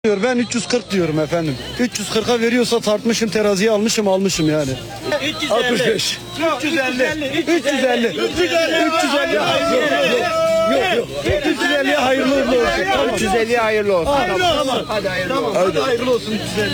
Ben 340 diyorum efendim. 340'a veriyorsa tartmışım, teraziye almışım yani. 65. 350. 350. 350. Yok. 350'ye hayırlı olsun. 350'ye hayırlı olsun. Tamam. Hadi hayırlı olsun. Hadi hayırlı olsun 350.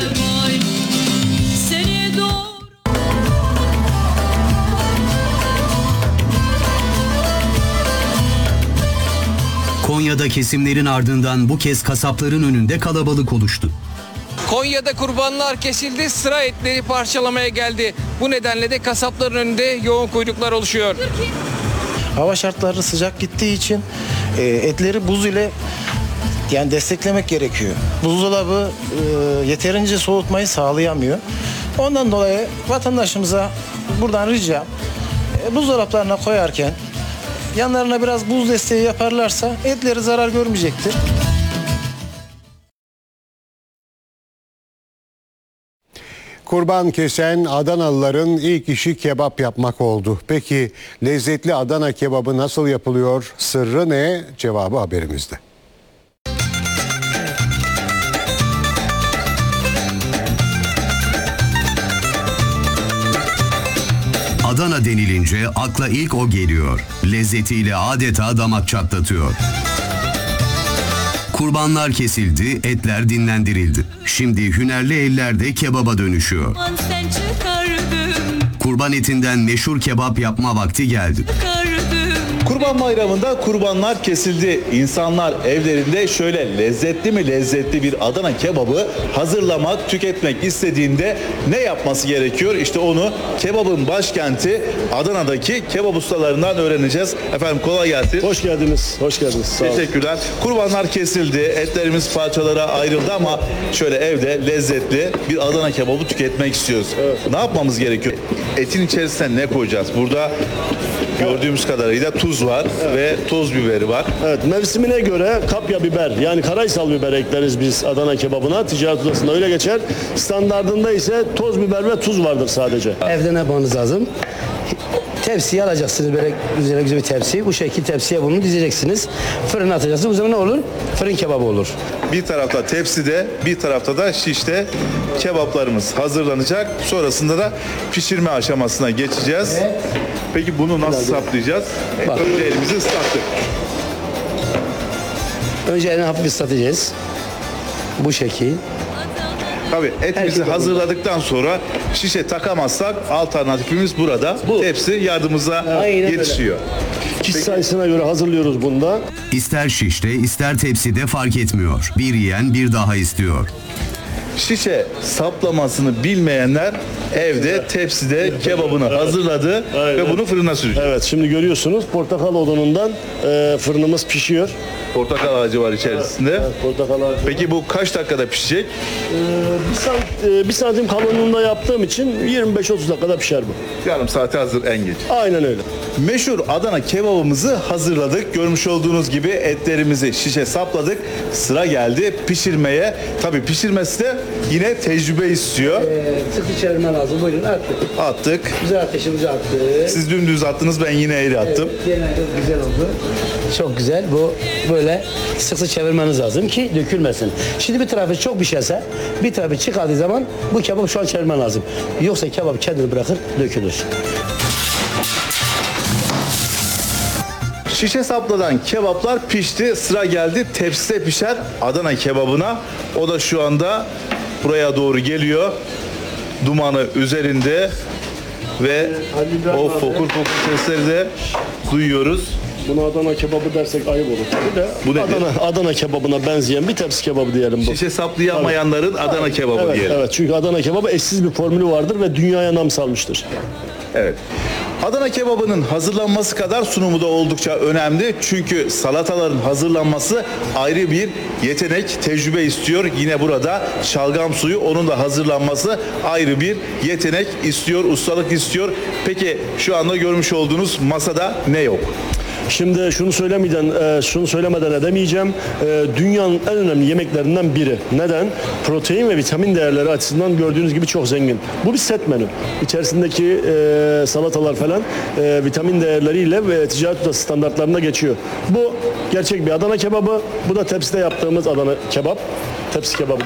Konya'da kesimlerin ardından bu kez kasapların önünde kalabalık oluştu. Konya'da kurbanlar kesildi, sıra etleri parçalamaya geldi. Bu nedenle de kasapların önünde yoğun kuyruklar oluşuyor. Hava şartları sıcak gittiği için etleri buz ile yani desteklemek gerekiyor. Buzdolabı yeterince soğutmayı sağlayamıyor. Ondan dolayı vatandaşımıza buradan ricam buzdolaplarına koyarken yanlarına biraz buz desteği yaparlarsa etleri zarar görmeyecektir. Kurban kesen Adanalıların ilk işi kebap yapmak oldu. Peki lezzetli Adana kebabı nasıl yapılıyor? Sırrı ne? Cevabı haberimizde. Adana denilince akla ilk o geliyor. Lezzetiyle adeta damak çatlatıyor. Kurbanlar kesildi, etler dinlendirildi. Şimdi hünerli ellerde kebaba dönüşüyor. Kurban etinden meşhur kebap yapma vakti geldi. Kurban Bayramı'nda kurbanlar kesildi. İnsanlar evlerinde şöyle lezzetli bir Adana kebabı hazırlamak, tüketmek istediğinde ne yapması gerekiyor? İşte onu kebabın başkenti Adana'daki kebap ustalarından öğreneceğiz. Efendim kolay gelsin. Hoş geldiniz. Sağ olun. Teşekkürler. Kurbanlar kesildi, etlerimiz parçalara ayrıldı ama şöyle evde lezzetli bir Adana kebabı tüketmek istiyoruz. Evet. Ne yapmamız gerekiyor? Etin içerisine ne koyacağız? Burada gördüğümüz kadarıyla tuz var ve toz biberi var. Evet, mevsimine göre kapya biber yani karaysal biber ekleriz biz Adana kebabına. Ticaret odasında öyle geçer. Standardında ise toz biber ve tuz vardır sadece. Evde ne yapmanız lazım? Tepsiye alacaksınız böyle güzel bir tepsi. Bu şekilde tepsiye bunu dizeceksiniz. Fırına atacaksınız. Bu zaman ne olur? Fırın kebabı olur. Bir tarafta tepside, bir tarafta da şişte kebaplarımız hazırlanacak. Sonrasında da pişirme aşamasına geçeceğiz. Peki bunu nasıl saplayacağız? Bak. Önce elimizi ıslattık. Önce elini hafif ıslatacağız. Bu şekil. Tabii etimizi Herkes hazırladıktan sonra şişe takamazsak alternatifimiz burada. Bu. Tepsi yardımımıza Aynen yetişiyor. Kişi sayısına göre hazırlıyoruz bunda. İster şişte ister tepside fark etmiyor. Bir yiyen bir daha istiyor. Şişe saplamasını bilmeyenler evde tepside kebabını hazırladı Aynen. ve bunu fırına sürecek. Evet, şimdi görüyorsunuz portakal odunundan fırınımız pişiyor. Portakal ağacı var içerisinde. Evet, portakal ağacı. Peki bu kaç dakikada pişecek? Bir santim kalınlığında yaptığım için 25-30 dakikada pişer bu. Yarım saate hazır en geç. Aynen öyle. Meşhur Adana kebabımızı hazırladık. Görmüş olduğunuz gibi etlerimizi şişe sapladık. Sıra geldi pişirmeye. Tabii pişirmesi de yine tecrübe istiyor. Sıkı çevirme lazım. Buyurun attık. Attık. Güzel ateşimizi attık. Siz dümdüz attınız, ben yine eğri attım. Genelde güzel oldu. Çok güzel. Bu böyle sıkı çevirmeniz lazım ki dökülmesin. Şimdi bir tarafı çok pişerse bir tarafı çıkardığı zaman bu kebap şu an çevirmen lazım. Yoksa kebap kendini bırakır, dökülür. Şişe sapladan kebaplar pişti. Sıra geldi tepside pişer Adana kebabına. O da şu anda buraya doğru geliyor. Dumanı üzerinde ve o fokur sesleri de duyuyoruz. Buna Adana kebabı dersek ayıp olur. Bir de Bu nedir? Adana kebabına benzeyen bir tepsi kebabı diyelim bu. Şişe saplayamayanların Adana kebabı Evet, diyelim. evet, çünkü Adana kebabı eşsiz bir formülü vardır ve dünyaya nam salmıştır. Evet. Adana kebabının hazırlanması kadar sunumu da oldukça önemli. Çünkü salataların hazırlanması ayrı bir yetenek, tecrübe istiyor. Yine burada şalgam suyu, onun da hazırlanması ayrı bir yetenek istiyor, ustalık istiyor. Peki şu anda görmüş olduğunuz masada ne yok? Şimdi şunu söylemeden edemeyeceğim. Dünyanın en önemli yemeklerinden biri. Neden? Protein ve vitamin değerleri açısından gördüğünüz gibi çok zengin. Bu bir set menü. İçerisindeki salatalar falan vitamin değerleriyle ve ticaret odası standartlarına geçiyor. Bu gerçek bir Adana kebabı. Bu da tepside yaptığımız Adana kebap. Tepsi kebabı.